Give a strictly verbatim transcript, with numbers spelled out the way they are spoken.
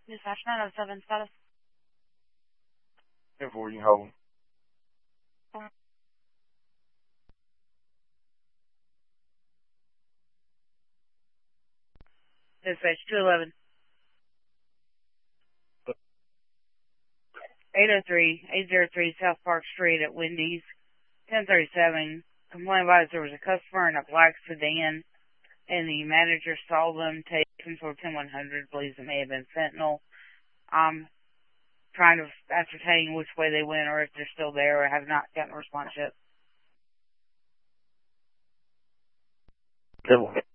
Dispatch nine oh seven status. ten four, you hold. Dispatch two eleven. eight oh three, eight oh three South Park Street at Wendy's, ten thirty-seven. Complaint advised there was a customer in a black sedan, and the manager saw them take some sort of ten one hundred, believes it may have been fentanyl. I'm trying to ascertain which way they went or if they're still there. I have not gotten a response yet. ten one.